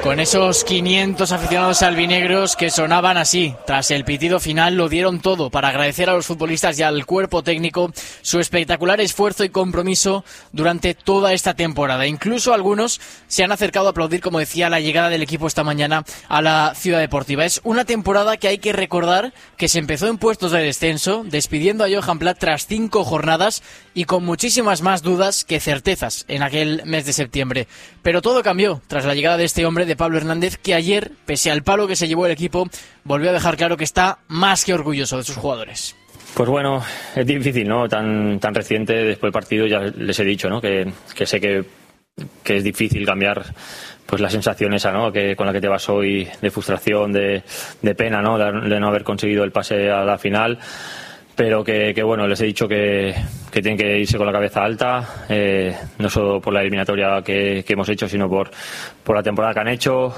Con esos 500 aficionados albinegros que sonaban así. Tras el pitido final lo dieron todo para agradecer a los futbolistas y al cuerpo técnico su espectacular esfuerzo y compromiso durante toda esta temporada. Incluso algunos se han acercado a aplaudir, como decía, la llegada del equipo esta mañana a la Ciudad Deportiva. Es una temporada que hay que recordar que se empezó en puestos de descenso, despidiendo a Johan Plath tras 5 jornadas y con muchísimas más dudas que certezas en aquel mes de septiembre. Pero todo cambió tras la llegada de este hombre, de Pablo Hernández, que ayer, pese al palo que se llevó el equipo, volvió a dejar claro que está más que orgulloso de sus jugadores. Pues bueno, es difícil, ¿no? Tan reciente, después del partido, ya les he dicho, ¿no? Que sé que es difícil cambiar pues la sensación esa, ¿no? Con la que te vas hoy, de frustración, de pena, ¿no? De no haber conseguido el pase a la final. Pero que bueno, les he dicho que tienen que irse con la cabeza alta, no solo por la eliminatoria que hemos hecho, sino por la temporada que han hecho.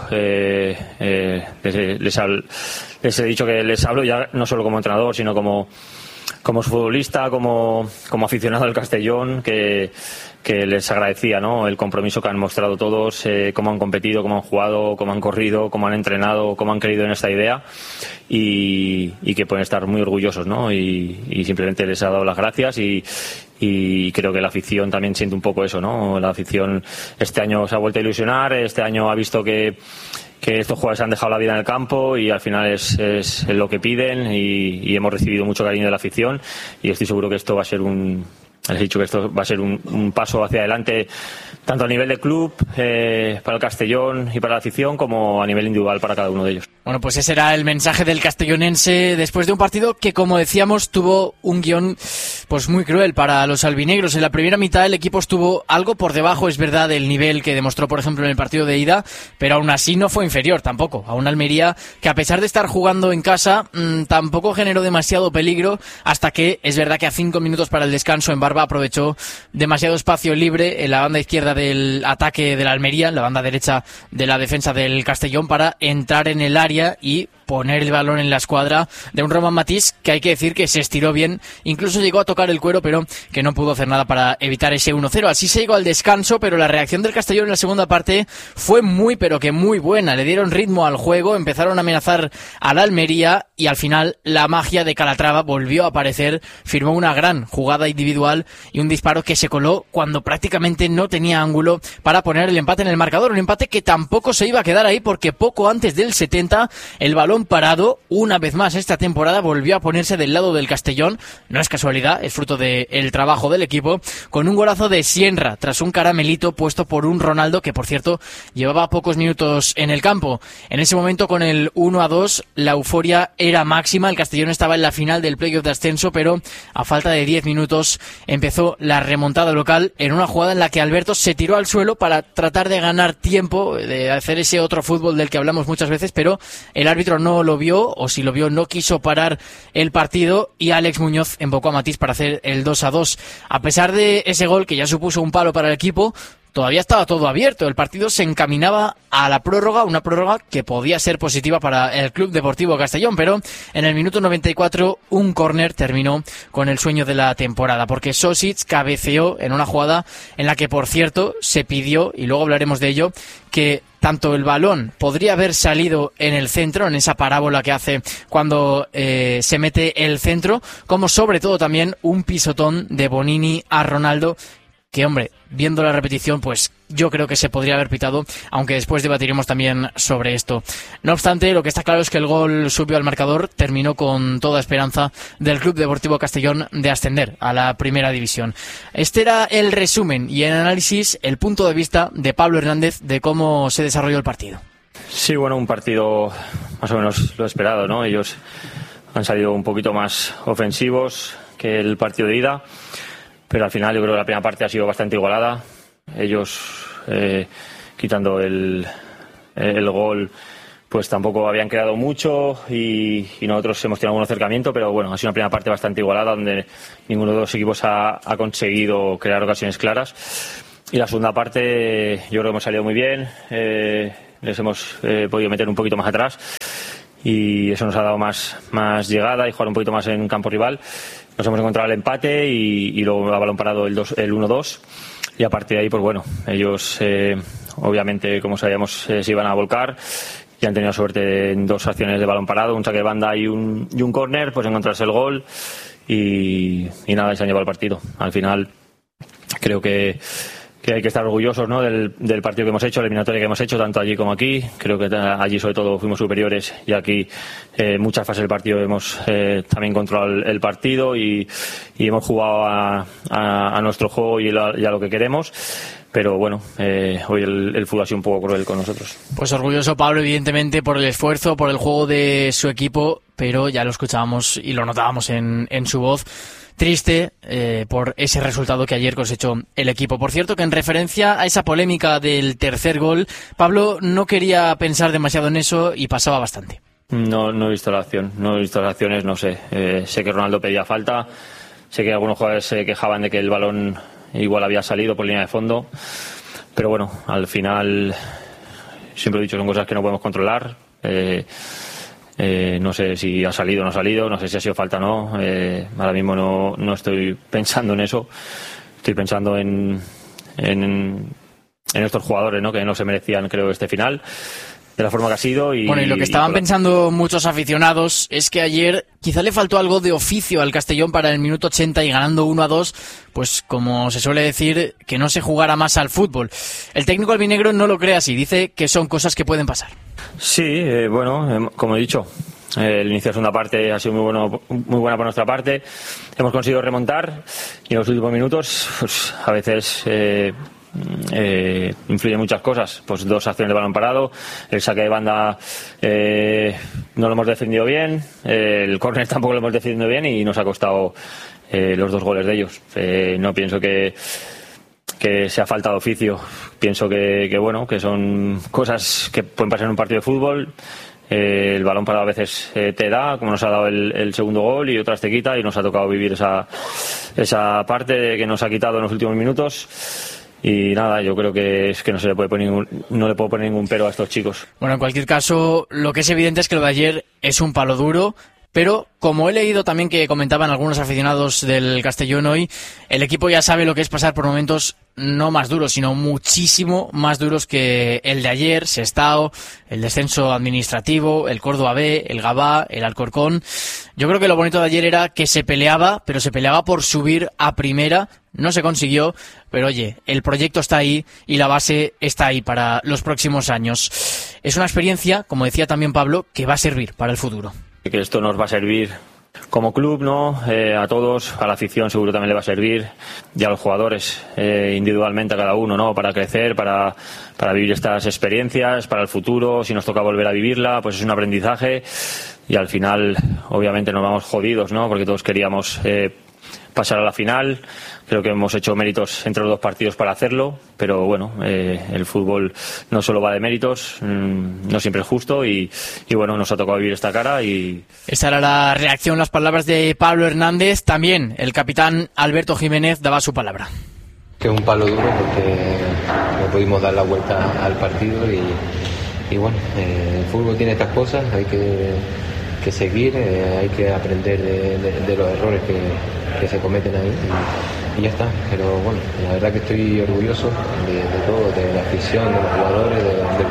Les he dicho que les hablo ya no solo como entrenador, sino como futbolista, como aficionado al Castellón, que les agradecía, ¿no? El compromiso que han mostrado todos, cómo han competido, cómo han jugado, cómo han corrido, cómo han entrenado, cómo han creído en esta idea y que pueden estar muy orgullosos, ¿no? Y simplemente les ha dado las gracias y creo que la afición también siente un poco eso, ¿no? La afición este año se ha vuelto a ilusionar, este año ha visto que estos jugadores han dejado la vida en el campo y al final es lo que piden y hemos recibido mucho cariño de la afición y estoy seguro que esto va a ser les he dicho que esto va a ser un paso hacia adelante, tanto a nivel de club, para el Castellón y para la afición, como a nivel individual para cada uno de ellos. Bueno, pues ese era el mensaje del castellonense después de un partido que, como decíamos, tuvo un guión pues muy cruel para los albinegros. En la primera mitad el equipo estuvo algo por debajo, es verdad, del nivel que demostró, por ejemplo, en el partido de ida, pero aún así no fue inferior tampoco a un Almería que, a pesar de estar jugando en casa, tampoco generó demasiado peligro, hasta que es verdad que a 5 minutos para el descanso en Barba aprovechó demasiado espacio libre en la banda izquierda del ataque de la Almería, en la banda derecha de la defensa del Castellón, para entrar en el área y poner el balón en la escuadra de un Roman Matís que hay que decir que se estiró bien, incluso llegó a tocar el cuero, pero que no pudo hacer nada para evitar ese 1-0. Así se llegó al descanso, pero la reacción del Castellón en la segunda parte fue muy, pero que muy buena. Le dieron ritmo al juego, empezaron a amenazar a la Almería y al final la magia de Calatrava volvió a aparecer, firmó una gran jugada individual y un disparo que se coló cuando prácticamente no tenía ángulo para poner el empate en el marcador. Un empate que tampoco se iba a quedar ahí, porque poco antes del 70 el balón parado, una vez más esta temporada, volvió a ponerse del lado del Castellón. No es casualidad, es fruto del trabajo del equipo, con un golazo de Sienra tras un caramelito puesto por un Ronaldo que, por cierto, llevaba pocos minutos en el campo. En ese momento, con el 1-2, la euforia era máxima. El Castellón estaba en la final del playoff de ascenso, pero a falta de 10 minutos empezó la remontada local en una jugada en la que Alberto se tiró al suelo para tratar de ganar tiempo, de hacer ese otro fútbol del que hablamos muchas veces, pero el árbitro no lo vio, o si lo vio no quiso parar el partido, y Alex Muñoz embocó a Matís para hacer el 2-2. A pesar de ese gol, que ya supuso un palo para el equipo, todavía estaba todo abierto. El partido se encaminaba a la prórroga, una prórroga que podía ser positiva para el Club Deportivo Castellón, pero en el minuto 94 un córner terminó con el sueño de la temporada, porque Sosic cabeceó en una jugada en la que, por cierto, se pidió, y luego hablaremos de ello, que tanto el balón podría haber salido en el centro, en esa parábola que hace cuando se mete el centro, como sobre todo también un pisotón de Bonini a Ronaldo, que, hombre, viendo la repetición, pues yo creo que se podría haber pitado, aunque después debatiremos también sobre esto. No obstante, lo que está claro es que el gol subió al marcador, terminó con toda esperanza del Club Deportivo Castellón de ascender a la primera división. Este era el resumen y el análisis, el punto de vista de Pablo Hernández de cómo se desarrolló el partido. Sí, bueno, un partido más o menos lo esperado, ¿no? Ellos han salido un poquito más ofensivos que el partido de ida, pero al final yo creo que la primera parte ha sido bastante igualada. Ellos, quitando el gol, pues tampoco habían creado mucho y nosotros hemos tenido algún acercamiento, pero bueno, ha sido una primera parte bastante igualada, donde ninguno de los equipos ha conseguido crear ocasiones claras. Y la segunda parte yo creo que hemos salido muy bien, les hemos podido meter un poquito más atrás y eso nos ha dado más llegada y jugar un poquito más en campo rival. Nos hemos encontrado el empate y luego a balón parado el 1-2, y a partir de ahí, pues bueno, ellos obviamente, como sabíamos, se iban a volcar. Y han tenido suerte en 2 acciones de balón parado, un saque de banda y un córner, pues encontrarse el gol y nada, se han llevado el partido. Al final creo que hay que estar orgullosos, ¿no?, del partido que hemos hecho, la eliminatoria que hemos hecho, tanto allí como aquí. Creo que allí sobre todo fuimos superiores y aquí muchas fases del partido hemos también controlado el partido y hemos jugado a nuestro juego y a lo que queremos. Pero bueno, hoy el fútbol ha sido un poco cruel con nosotros. Pues orgulloso Pablo, evidentemente, por el esfuerzo, por el juego de su equipo, pero ya lo escuchábamos y lo notábamos en su voz. Triste por ese resultado que ayer cosechó el equipo. Por cierto, que en referencia a esa polémica del tercer gol, Pablo no quería pensar demasiado en eso y pasaba bastante. No he visto la acción, no he visto las acciones, no sé. Sé que Ronaldo pedía falta, sé que algunos jugadores se quejaban de que el balón igual había salido por línea de fondo, pero bueno, al final siempre he dicho, son cosas que no podemos controlar. No sé si ha salido o no ha salido, no sé si ha sido falta o no. Ahora mismo no estoy pensando en eso. Estoy pensando en estos jugadores, ¿no?, que no se merecían, creo, este final de la forma que ha sido. Y lo que estaban pensando muchos aficionados es que ayer quizá le faltó algo de oficio al Castellón para el minuto 80 y ganando 1-2, pues como se suele decir, que no se jugara más al fútbol. El técnico albinegro no lo cree así, dice que son cosas que pueden pasar. Sí, bueno, como he dicho, el inicio de segunda parte ha sido muy buena por nuestra parte. Hemos conseguido remontar y en los últimos minutos, pues a veces influyen muchas cosas. Pues 2 acciones de balón parado, el saque de banda no lo hemos defendido bien, el córner tampoco lo hemos defendido bien y nos ha costado los 2 goles de ellos. No pienso que sea falta de oficio. Pienso que bueno, que son cosas que pueden pasar en un partido de fútbol. El balón parado a veces te da, como nos ha dado el segundo gol, y otras te quita, y nos ha tocado vivir esa parte que nos ha quitado en los últimos minutos. Y nada, yo creo que es que no le puedo poner ningún pero a estos chicos. Bueno, en cualquier caso, lo que es evidente es que lo de ayer es un palo duro. Pero, como he leído también que comentaban algunos aficionados del Castellón hoy, el equipo ya sabe lo que es pasar por momentos no más duros, sino muchísimo más duros que el de ayer, Sestao, el descenso administrativo, el Córdoba B, el Gabá, el Alcorcón. Yo creo que lo bonito de ayer era que se peleaba, pero se peleaba por subir a primera. No se consiguió, pero oye, el proyecto está ahí y la base está ahí para los próximos años. Es una experiencia, como decía también Pablo, que va a servir para el futuro. Que esto nos va a servir como club, ¿no? A todos, a la afición seguro también le va a servir, y a los jugadores individualmente, a cada uno, ¿no?, para crecer, para vivir estas experiencias, para el futuro. Si nos toca volver a vivirla, pues es un aprendizaje, y al final obviamente nos vamos jodidos, ¿no?, porque todos queríamos pasar a la final. Creo que hemos hecho méritos entre los 2 partidos para hacerlo, pero bueno, el fútbol no solo va de méritos, no siempre es justo, y bueno, nos ha tocado vivir esta cara. Y esa era la reacción, las palabras de Pablo Hernández. También el capitán Alberto Jiménez daba su palabra. Que es un palo duro porque no pudimos dar la vuelta al partido y bueno, el fútbol tiene estas cosas, hay que seguir, hay que aprender de los errores que se cometen ahí y ya está. Pero bueno, la verdad que estoy orgulloso de todo, de la afición, de los jugadores, del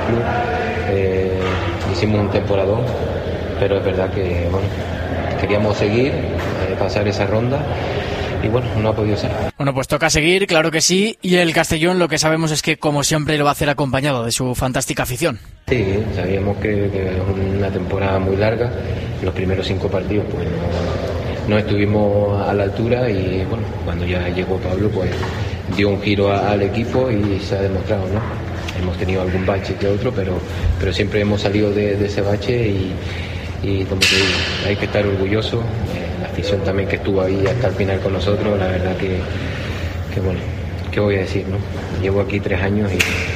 club. Hicimos un temporadón, pero es verdad que bueno, queríamos seguir, pasar esa ronda. Y bueno, no ha podido ser. Bueno, pues toca seguir, claro que sí. Y el Castellón, lo que sabemos es que, como siempre, lo va a hacer acompañado de su fantástica afición. Sí, sabíamos que es una temporada muy larga. Los primeros 5 partidos pues no estuvimos a la altura, y bueno, cuando ya llegó Pablo pues dio un giro al equipo y se ha demostrado, ¿no? Hemos tenido algún bache que otro, pero siempre hemos salido de ese bache y como te digo, hay que estar orgulloso. La afición también que estuvo ahí hasta el final con nosotros, la verdad que bueno, ¿qué voy a decir, no? Llevo aquí 3 años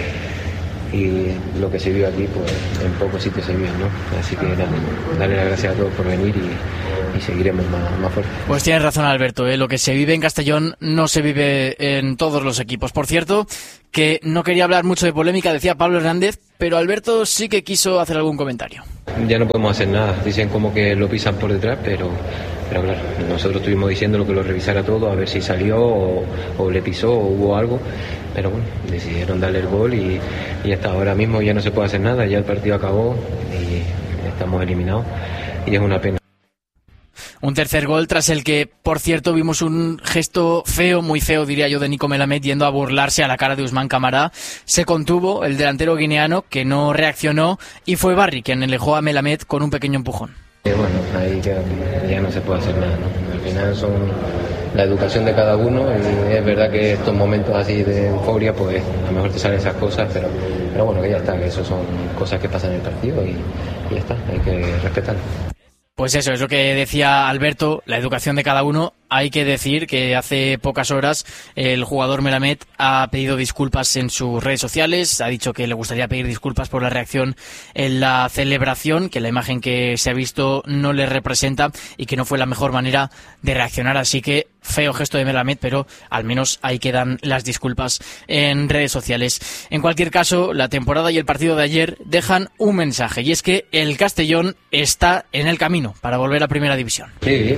y lo que se vio aquí, pues en poco sitios se vio, ¿no? Así que nada, darle las gracias a todos por venir y seguiremos más fuertes. Pues tienes razón, Alberto, lo que se vive en Castellón no se vive en todos los equipos. Por cierto, que no quería hablar mucho de polémica, decía Pablo Hernández, pero Alberto sí que quiso hacer algún comentario. Ya no podemos hacer nada. Dicen como que lo pisan por detrás, pero claro, nosotros estuvimos diciéndolo que lo revisara todo, a ver si salió o le pisó o hubo algo, pero bueno, decidieron darle el gol y hasta ahora mismo ya no se puede hacer nada, ya el partido acabó y estamos eliminados y es una pena. Un tercer gol tras el que, por cierto, vimos un gesto feo, muy feo diría yo, de Nico Melamed yendo a burlarse a la cara de Ousmane Camara. Se contuvo el delantero guineano, que no reaccionó, y fue Barry quien alejó a Melamed con un pequeño empujón. Bueno, ahí ya no se puede hacer nada, ¿no? Al final son la educación de cada uno y es verdad que estos momentos así de euforia, pues a lo mejor te salen esas cosas, pero bueno, que ya está, que eso son cosas que pasan en el partido y ya está, hay que respetarlo. Pues eso es lo que decía Alberto, la educación de cada uno. Hay que decir que hace pocas horas el jugador Melamed ha pedido disculpas en sus redes sociales, ha dicho que le gustaría pedir disculpas por la reacción en la celebración, que la imagen que se ha visto no le representa y que no fue la mejor manera de reaccionar, así que feo gesto de Melamed, pero al menos ahí quedan las disculpas en redes sociales. En cualquier caso, la temporada y el partido de ayer dejan un mensaje, y es que el Castellón está en el camino para volver a Primera División. Sí,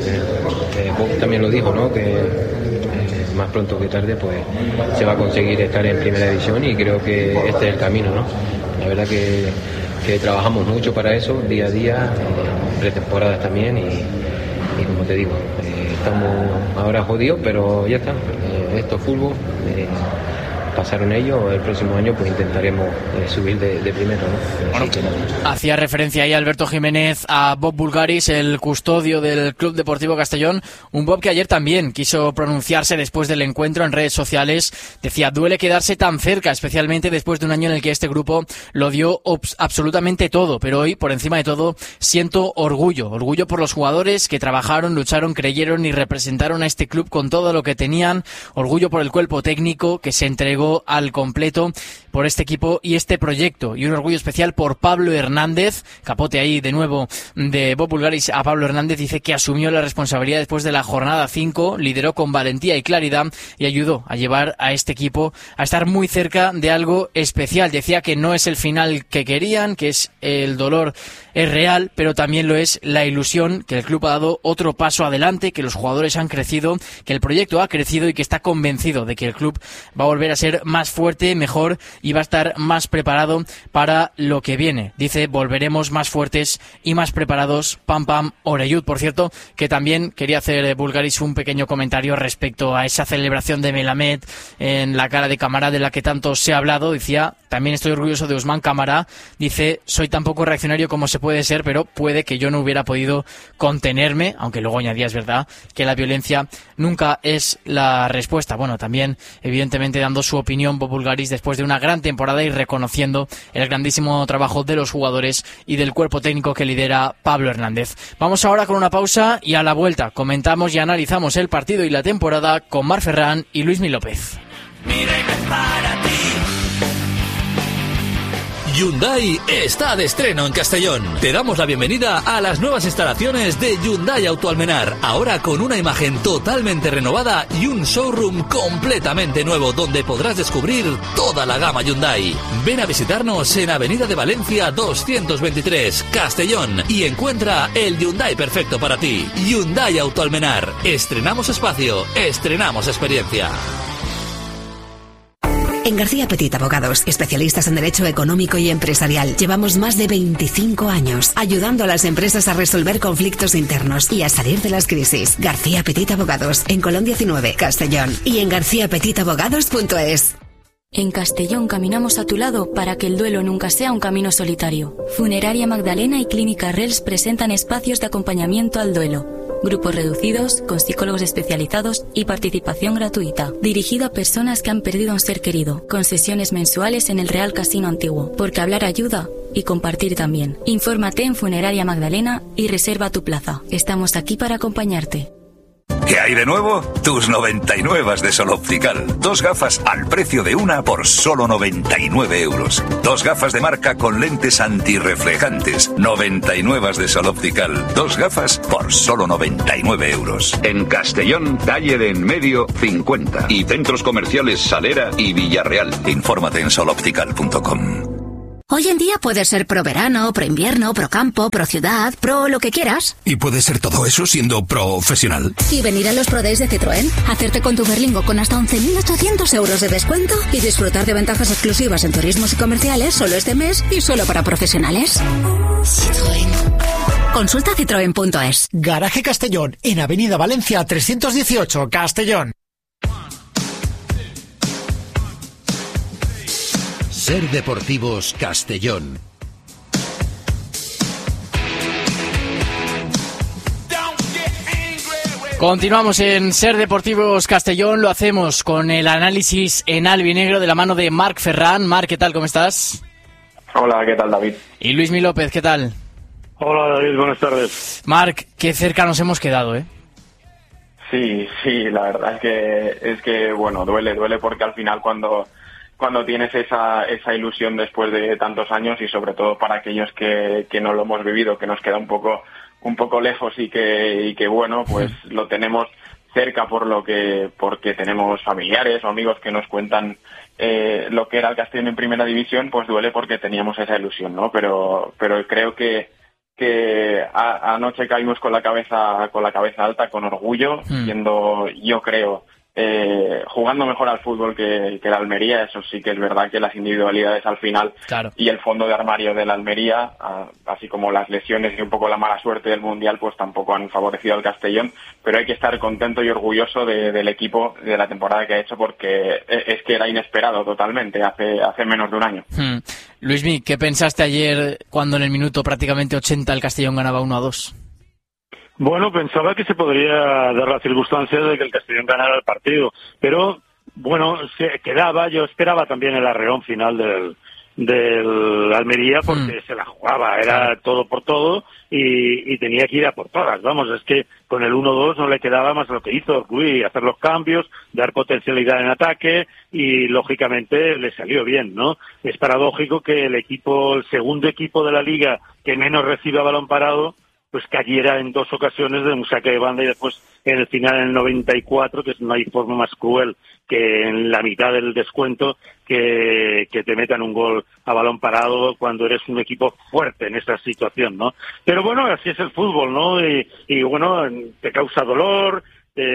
Bob también lo dijo, ¿no? Que más pronto que tarde pues se va a conseguir estar en Primera División y creo que este es el camino, ¿no? La verdad que trabajamos mucho para eso, día a día, pretemporadas también y como te digo, estamos ahora jodidos, pero ya está, esto es fútbol, pasaron ellos, el próximo año pues intentaremos subir de primero, ¿no? Bueno, hacía referencia ahí Alberto Jiménez a Bob Bulgaris, el custodio del Club Deportivo Castellón, un Bob que ayer también quiso pronunciarse después del encuentro en redes sociales. Decía, duele quedarse tan cerca, especialmente después de un año en el que este grupo lo dio absolutamente todo, pero hoy, por encima de todo, siento orgullo por los jugadores que trabajaron, lucharon, creyeron y representaron a este club con todo lo que tenían, orgullo por el cuerpo técnico que se entregó al completo por este equipo y este proyecto, y un orgullo especial por Pablo Hernández, capote ahí de nuevo de Bob Bulgaris a Pablo Hernández. Dice que asumió la responsabilidad después de la jornada 5, lideró con valentía y claridad y ayudó a llevar a este equipo a estar muy cerca de algo especial. Decía que no es el final que querían, que es el dolor es real, pero también lo es la ilusión, que el club ha dado otro paso adelante, que los jugadores han crecido, que el proyecto ha crecido y que está convencido de que el club va a volver a ser más fuerte, mejor y va a estar más preparado para lo que viene. Dice, volveremos más fuertes y más preparados, pam pam Oreyud. Por cierto, que también quería hacer Bulgaris un pequeño comentario respecto a esa celebración de Melamed en la cara de Camara de la que tanto se ha hablado. Decía, también estoy orgulloso de Ousmane Camara. Dice, soy tan poco reaccionario como se puede ser, pero puede que yo no hubiera podido contenerme, aunque luego añadía, es verdad, que la violencia nunca es la respuesta. Bueno, también evidentemente dando su opinión Bob Bulgaris después de una gran temporada y reconociendo el grandísimo trabajo de los jugadores y del cuerpo técnico que lidera Pablo Hernández. Vamos ahora con una pausa y a la vuelta comentamos y analizamos el partido y la temporada con Marc Ferran y Luismi López. Hyundai está de estreno en Castellón. Te damos la bienvenida a las nuevas instalaciones de Hyundai Auto Almenar, ahora con una imagen totalmente renovada y un showroom completamente nuevo donde podrás descubrir toda la gama Hyundai. Ven a visitarnos en Avenida de Valencia 223, Castellón, y encuentra el Hyundai perfecto para ti. Hyundai Auto Almenar. Estrenamos espacio, estrenamos experiencia. En García Petit Abogados, especialistas en Derecho Económico y Empresarial, llevamos más de 25 años ayudando a las empresas a resolver conflictos internos y a salir de las crisis. García Petit Abogados, en Colón 19, Castellón, y en garciapetitabogados.es. En Castellón caminamos a tu lado para que el duelo nunca sea un camino solitario. Funeraria Magdalena y Clínica Rels presentan espacios de acompañamiento al duelo. Grupos reducidos, con psicólogos especializados y participación gratuita. Dirigido a personas que han perdido a un ser querido, con sesiones mensuales en el Real Casino Antiguo. Porque hablar ayuda y compartir también. Infórmate en Funeraria Magdalena y reserva tu plaza. Estamos aquí para acompañarte. ¿Qué hay de nuevo? Tus 99 de Sol Optical. 2 gafas al precio de una por solo 99 euros. 2 gafas de marca con lentes antirreflejantes. 99 de Sol Optical. 2 gafas por solo 99 euros. En Castellón, calle de En Medio 50. Y centros comerciales Salera y Villarreal. Infórmate en soloptical.com. Hoy en día puede ser pro verano, pro invierno, pro campo, pro ciudad, pro lo que quieras. ¿Y puede ser todo eso siendo profesional? Y venir a los Pro Days de Citroën, hacerte con tu Berlingo con hasta 11.800 euros de descuento y disfrutar de ventajas exclusivas en turismos y comerciales solo este mes y solo para profesionales. Citroën. Consulta citroen.es. Garaje Castellón, en Avenida Valencia 318, Castellón. Ser Deportivos Castellón. Continuamos en Ser Deportivos Castellón, lo hacemos con el análisis en albinegro de la mano de Marc Ferran. Marc, ¿qué tal? ¿Cómo estás? Hola, ¿qué tal, David? Y Luismi López, ¿qué tal? Hola, David, buenas tardes. Marc, qué cerca nos hemos quedado, ¿eh? Sí, la verdad es que bueno, duele porque al final cuando tienes esa ilusión después de tantos años y sobre todo para aquellos que no lo hemos vivido, que nos queda un poco lejos y que bueno, pues lo tenemos cerca porque tenemos familiares o amigos que nos cuentan lo que era el Castellón en primera división, pues duele porque teníamos esa ilusión, ¿no? Pero creo que anoche caímos con la cabeza alta, con orgullo, siendo, yo creo, jugando mejor al fútbol que la Almería. Eso sí que es verdad que las individualidades al final, claro, y el fondo de armario de la Almería, así como las lesiones y un poco la mala suerte del Mundial, pues tampoco han favorecido al Castellón, pero hay que estar contento y orgulloso del equipo, de la temporada que ha hecho, porque es que era inesperado totalmente hace menos de un año. Luismi, ¿qué pensaste ayer cuando en el minuto prácticamente 80 el Castellón ganaba 1-2? Bueno, pensaba que se podría dar la circunstancia de que el Castellón ganara el partido, pero bueno, yo esperaba también el arreón final del Almería porque se la jugaba, era todo por todo y tenía que ir a por todas. Vamos, es que con el 1-2 no le quedaba más lo que hizo Orgui, hacer los cambios, dar potencialidad en ataque y lógicamente le salió bien, ¿no? Es paradójico que el segundo equipo de la liga que menos recibe a balón parado, pues cayera en dos ocasiones de un saque de banda y después en el final, en el 94, que no hay forma más cruel que en la mitad del descuento que te metan un gol a balón parado cuando eres un equipo fuerte en esa situación, ¿no? Pero bueno, así es el fútbol, ¿no? Y bueno, te causa dolor,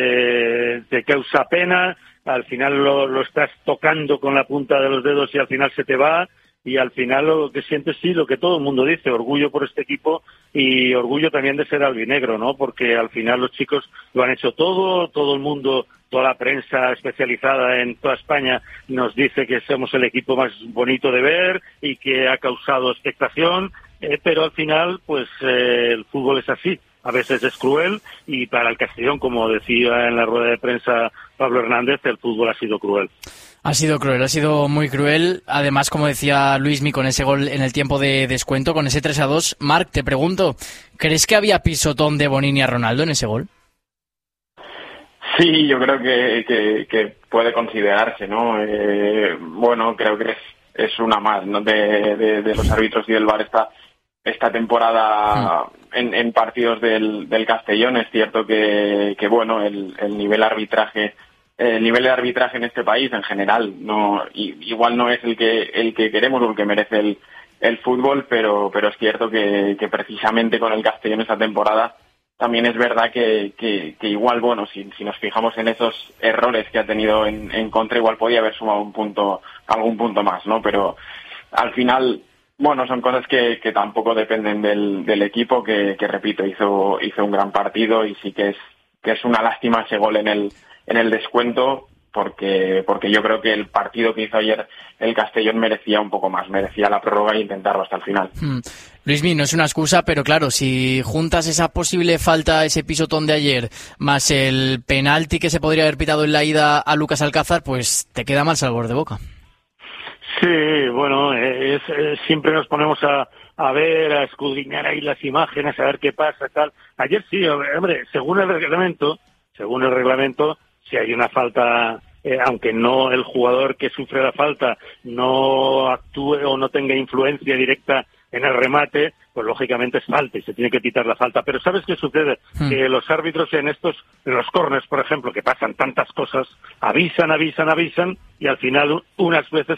te causa pena, al final lo estás tocando con la punta de los dedos y al final se te va. Y al final lo que sientes, sí, lo que todo el mundo dice, orgullo por este equipo y orgullo también de ser albinegro, ¿no? Porque al final los chicos lo han hecho todo el mundo, toda la prensa especializada en toda España nos dice que somos el equipo más bonito de ver y que ha causado expectación, pero al final, pues el fútbol es así. A veces es cruel y para el Castellón, como decía en la rueda de prensa Pablo Hernández, el fútbol ha sido cruel. Ha sido cruel, ha sido muy cruel. Además, como decía Luismi, con ese gol en el tiempo de descuento, con ese 3-2. Marc, te pregunto, ¿crees que había pisotón de Bonini a Ronaldo en ese gol? Sí, yo creo que puede considerarse, ¿no? Bueno, creo que es una más, ¿no? de los árbitros y del VAR esta temporada en partidos del Castellón. Es cierto que bueno, el nivel de arbitraje en este país en general igual no es el que queremos o el que merece el fútbol, pero es cierto que precisamente con el Castellón esta temporada también es verdad que igual, bueno, si nos fijamos en esos errores que ha tenido en contra, igual podía haber sumado algún punto más, ¿no? Pero al final, bueno, son cosas que tampoco dependen del equipo, que repito, hizo un gran partido y sí que es una lástima ese gol en el descuento, porque yo creo que el partido que hizo ayer el Castellón merecía un poco más, merecía la prórroga e intentarlo hasta el final. Luismi, no es una excusa, pero claro, si juntas esa posible falta, ese pisotón de ayer, más el penalti que se podría haber pitado en la ida a Lucas Alcázar, pues te queda mal sabor de boca. Sí, bueno, siempre nos ponemos a ver, a escudriñar ahí las imágenes, a ver qué pasa, tal. Ayer sí, hombre, según el reglamento, si hay una falta, aunque no el jugador que sufre la falta no actúe o no tenga influencia directa en el remate, pues lógicamente es falta y se tiene que quitar la falta. Pero ¿sabes qué sucede? Que los árbitros en los córners, por ejemplo, que pasan tantas cosas, avisan y al final unas veces sí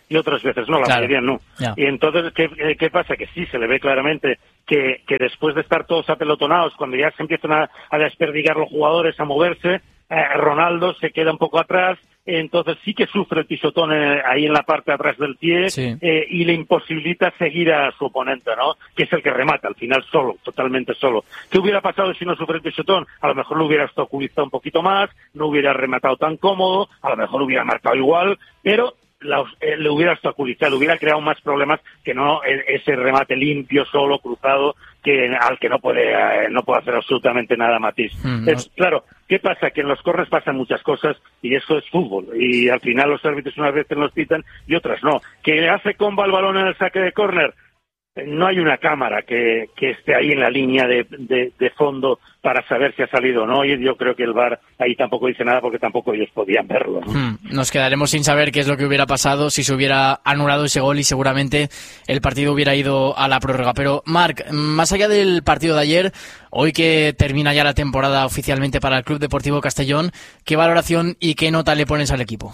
y otras veces no, la mayoría no. Yeah. Y entonces, ¿qué pasa? Que sí, se le ve claramente que después de estar todos apelotonados, cuando ya se empiezan a desperdigar los jugadores, a moverse, Ronaldo se queda un poco atrás, entonces sí que sufre el pisotón ahí en la parte de atrás del pie, sí. Y le imposibilita seguir a su oponente, ¿no? Que es el que remata al final solo, totalmente solo. ¿Qué hubiera pasado si no sufre el pisotón? A lo mejor lo hubiera obstaculizado un poquito más, no hubiera rematado tan cómodo, a lo mejor hubiera marcado igual, pero le hubiera obstaculizado, le hubiera creado más problemas que no ese remate limpio, solo, cruzado, al que no puede hacer absolutamente nada Matís. Claro, ¿qué pasa? Que en los córners pasan muchas cosas y eso es fútbol. Y al final los árbitros unas veces los pitan y otras no. ¿Que hace comba el balón en el saque de córner? No hay una cámara que esté ahí en la línea de fondo para saber si ha salido o no, y yo creo que el VAR ahí tampoco dice nada porque tampoco ellos podían verlo, ¿no? Nos quedaremos sin saber qué es lo que hubiera pasado si se hubiera anulado ese gol y seguramente el partido hubiera ido a la prórroga. Pero, Marc, más allá del partido de ayer, hoy que termina ya la temporada oficialmente para el Club Deportivo Castellón, ¿qué valoración y qué nota le pones al equipo?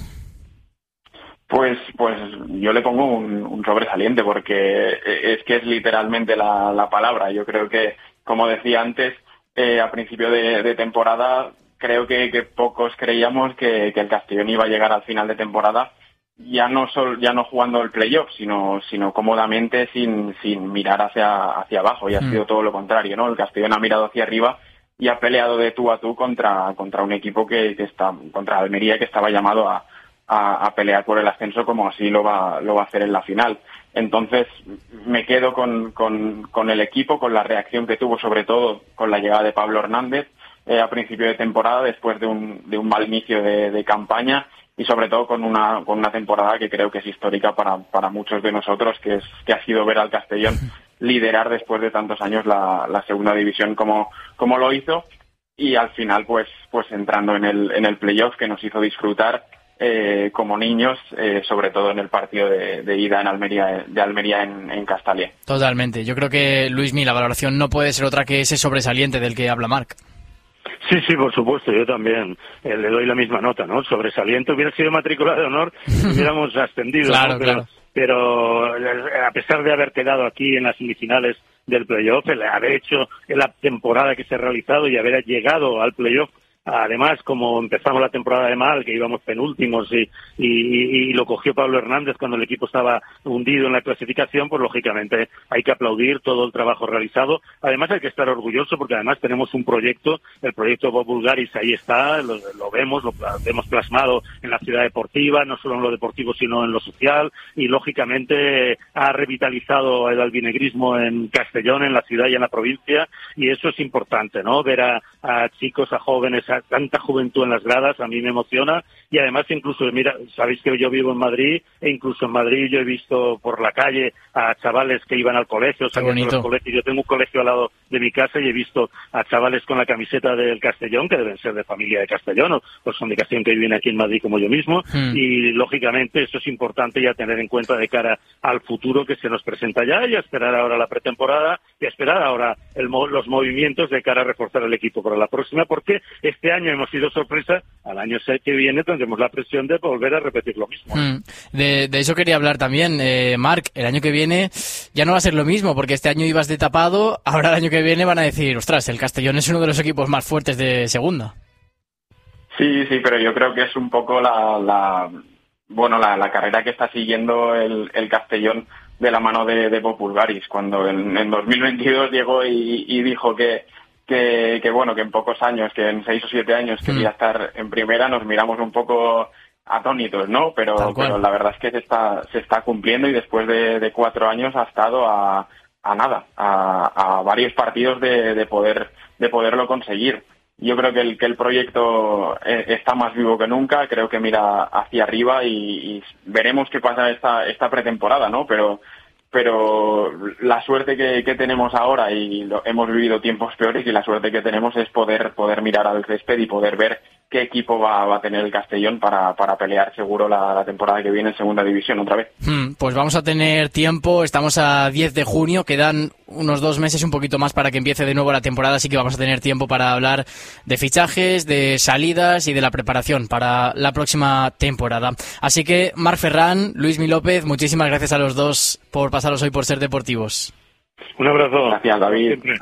Pues yo le pongo un sobresaliente porque es que es literalmente la palabra. Yo creo que, como decía antes, a principio de temporada, creo que pocos creíamos que el Castellón iba a llegar al final de temporada ya no jugando el playoff, sino cómodamente sin mirar hacia abajo, y ha sido todo lo contrario, ¿no? El Castellón ha mirado hacia arriba y ha peleado de tú a tú contra un equipo que está contra Almería, que estaba llamado a pelear por el ascenso, como así lo va a hacer en la final. Entonces me quedo con el equipo, con la reacción que tuvo, sobre todo con la llegada de Pablo Hernández a principio de temporada, después de un mal inicio de campaña, y sobre todo con una temporada que creo que es histórica para muchos de nosotros, que ha sido ver al Castellón liderar después de tantos años la segunda división como lo hizo, y al final pues entrando en el playoff, que nos hizo disfrutar como niños, sobre todo en el partido de ida en Almería, en Castalia. Totalmente. Yo creo que, Luismi, la valoración no puede ser otra que ese sobresaliente del que habla Marc. Sí, por supuesto, yo también le doy la misma nota, ¿no? Sobresaliente, hubiera sido matrícula de honor si hubiéramos ascendido, claro, ¿no? Claro. Pero a pesar de haber quedado aquí en las semifinales del playoff, el haber hecho la temporada que se ha realizado y haber llegado al playoff, además, como empezamos la temporada de mal, que íbamos penúltimos y lo cogió Pablo Hernández cuando el equipo estaba hundido en la clasificación, pues lógicamente hay que aplaudir todo el trabajo realizado. Además hay que estar orgulloso porque además tenemos un proyecto, el proyecto Bob Bulgaris, ahí está, lo vemos plasmado en la ciudad deportiva, no solo en lo deportivo sino en lo social, y lógicamente ha revitalizado el albinegrismo en Castellón, en la ciudad y en la provincia, y eso es importante, ¿no? Ver a chicos, a jóvenes, tanta juventud en las gradas, a mí me emociona. Y además incluso, mira, sabéis que yo vivo en Madrid, e incluso en Madrid yo he visto por la calle a chavales que iban al colegio, saliendo de los colegios. Yo tengo un colegio al lado de mi casa y he visto a chavales con la camiseta del Castellón, que deben ser de familia de Castellón, o son de Castellón, que viven aquí en Madrid como yo mismo, y lógicamente eso es importante ya tener en cuenta de cara al futuro que se nos presenta ya, y a esperar ahora la pretemporada, y a esperar ahora los movimientos de cara a reforzar el equipo para la próxima, porque este año hemos sido sorpresa, al año que viene tendremos la presión de volver a repetir lo mismo. De eso quería hablar también, Marc. El año que viene ya no va a ser lo mismo, porque este año ibas de tapado, ahora el año que viene van a decir, ostras, el Castellón es uno de los equipos más fuertes de segunda. Sí, pero yo creo que es un poco la carrera que está siguiendo el Castellón de la mano de Bob Bulgaris, cuando en 2022 llegó y dijo que en pocos años, que en 6 o 7 años quería estar en primera. Nos miramos un poco atónitos, ¿no? Pero la verdad es que se está cumpliendo, y después de 4 años ha estado a varios partidos de poderlo conseguir. Yo creo que el proyecto está más vivo que nunca, creo que mira hacia arriba, y veremos qué pasa esta pretemporada, ¿no? Pero la suerte que tenemos ahora, y hemos vivido tiempos peores, y la suerte que tenemos es poder mirar al césped y poder ver qué equipo va a tener el Castellón para pelear seguro la temporada que viene en segunda división otra vez. Pues vamos a tener tiempo, estamos a 10 de junio, quedan unos 2 meses, un poquito más para que empiece de nuevo la temporada, así que vamos a tener tiempo para hablar de fichajes, de salidas y de la preparación para la próxima temporada. Así que Marc Ferran, Luismi López, muchísimas gracias a los dos por pasaros hoy por Ser Deportivos. Un abrazo. Gracias, David.